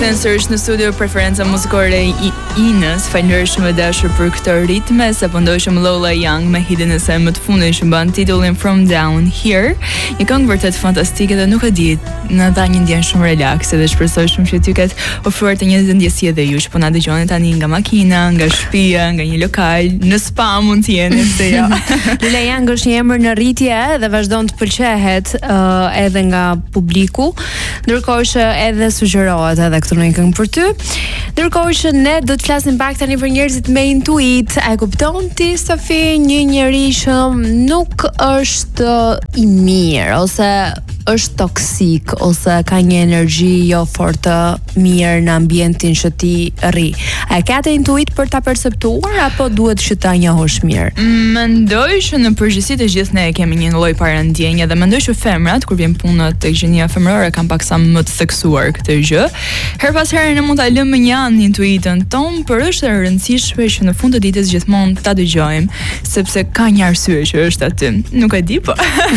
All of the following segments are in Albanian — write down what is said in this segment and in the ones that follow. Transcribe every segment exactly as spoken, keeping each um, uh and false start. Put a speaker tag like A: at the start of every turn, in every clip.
A: Kthehen sërish në studio preferenca muzikore i Inës. Falënderoj më dashur për këtë ritme, sapo ndoshëm Lola Young me hitin e saj më të fundit që mban titullin From Down Here. Një këngë vërtet fantastike dhe nuk e di, na dha një ndjenjë shumë relakse dhe shpresoj shumë që ty ketë ofruar të njëjtën ndjesie edhe ju që po na dëgjoni tani nga makina, nga shtëpia, nga një lokal, në spa mund të jeni se jo.
B: Lola Young është një emër në rritje dhe vazhdon të pëlqehet uh, edhe nga publiku, ndërkohë që edhe sugjerohet edhe këtë një këngë për ty. Ndërkohë që ne do të flasim pak tani për njerëzit me intuit. A e kupton ti, Sofi, një njeri që nuk është i mirë ose është toksik ose ka një energji jo fort të mirë në ambientin që ti rri. A e ka të intuit për ta perceptuar apo duhet që ta njohësh mirë?
A: Mendoj që në përgjithësi të gjithë ne kemi një lloj parandjenje dhe mendoj që femrat kur vjen puna tek gjenia femërore kanë paksa më të theksuar këtë gjë. Her pas here ne mund ta lëmë një anë intuitën ton, por është e rëndësishme që në fund të ditës gjithmonë ta dëgjojmë, sepse ka një arsye që është aty. Nuk e di po.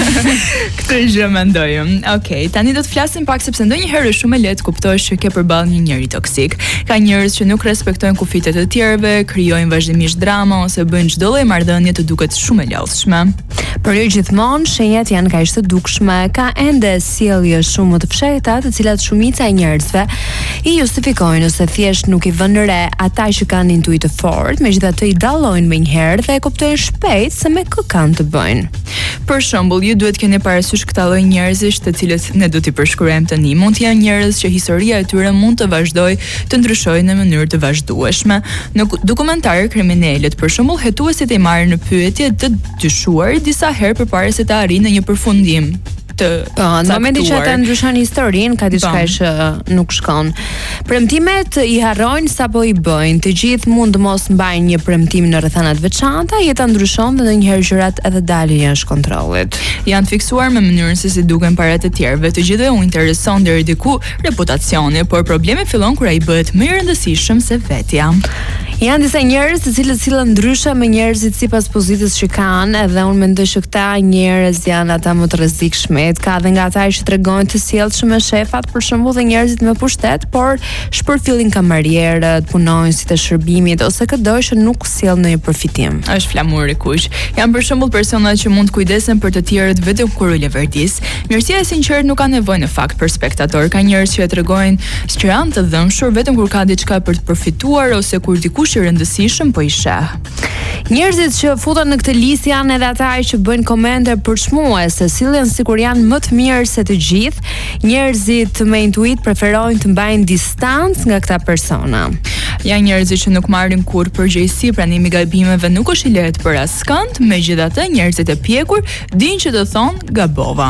A: Këtë gjë mendoj. Okej, okay, tani do të flasim pak sepse ndonjëherë është shumë e lehtë kuptosh që ke përballë një njeri toksik. Ka njerëz që nuk respektojnë kufijtë e të tjerëve, krijojnë vazhdimisht drama ose bëjnë çdo lloj marrëdhënie të duket shumë e lodhshme.
B: Por jo gjithmonë shenjat janë kaq të dukshme, ka ende sjellje shumë të fshehta, të cilat shumica e njerëzve i justifikojnë ose thjesht nuk i vënë re ata që kanë intuit të fortë, megjithatë i dallojnë menjëherë dhe e kuptojnë shpejt se me kë kanë të bëjnë.
A: Për shembull, ju duhet keni parasysh këta lloj njerëzish të cilët ne do t'i përshkruajmë tani. Mund të janë njerëz që historia e tyre mund të vazhdojë të ndryshojë në mënyrë të vazhdueshme. Në dokumentarë kriminalët, për shembull, hetuesit e marrin në pyetje të dyshuar disa herë përpara se të arrijnë në një përfundim të
B: po, në momentin që ata ndryshon historinë, ka diçka që nuk shkon. Premtimet i harrojnë sapo i bëjnë. Të gjithë mund të mos mbajnë një premtim në rrethana të veçanta, jeta ndryshon dhe ndonjëherë gjërat edhe dalin jashtë kontrollit.
A: Janë fiksuar me mënyrën se si duken para të tjerëve. Të gjithë u intereson deri diku reputacioni, por problemi fillon kur ai bëhet më i rëndësishëm se vetja.
B: Janë disa njerëz të cilët sillen ndryshe me njerëzit sipas pozitës që kanë, edhe unë mendoj që këta njerëz janë ata më të rrezikshëm. Ka dhe nga ata që tregojnë të sjellshëm me shefat, për shembull, dhe njerëzit me pushtet, por shpërfillin kamarierët, punojnë si të shërbimit ose këdo që nuk sjell ndonjë përfitim.
A: Është flamur i kuq. Janë për shembull persona që mund të kujdesen për të tjerët vetëm kur u leverdis. Mirësia e sinqertë nuk ka nevojë në fakt për spektator. Ka njerëz që e tregojnë që janë të dhëmshur vetëm kur ka diçka për të përfituar ose kur dikush i rëndësishëm po i sheh.
B: Njerëzit që futen në këtë listë janë edhe ata që bëjnë komente përçmuese, sillen sikur janë më të mirë se të gjithë. Njerëzit me intuit preferojnë të mbajnë distancë nga këta persona.
A: Janë njerëz që nuk marrin kurrë përgjegjësi, pranimi i gabimeve nuk është i lehtë për askënd, megjithatë njerëzit e pjekur dinë që të thonë gabova.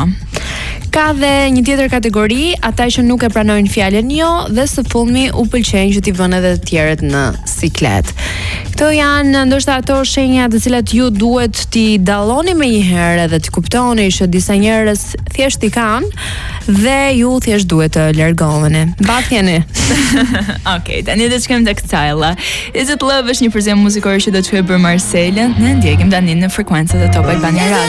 B: Ka dhe një tjetër kategori, ata që nuk e pranojnë fjalën jo dhe së fundmi u pëlqejnë që t'i vënë edhe të tjerët në siklet. Këto janë ndoshta ato shenja të cilat ju duhet t'i dalloni menjëherë dhe t'i kuptoni që disa njerëz thjesht i kanë dhe ju thjesht duhet të largoheni. Mbathjeni.
A: Okej, tani do të shkojmë tek Tyla. Is It Love është një përzim muzikor që do të shkojë për Marselën. Ne ndjekim tani në frekuencët e Top Albania Radio.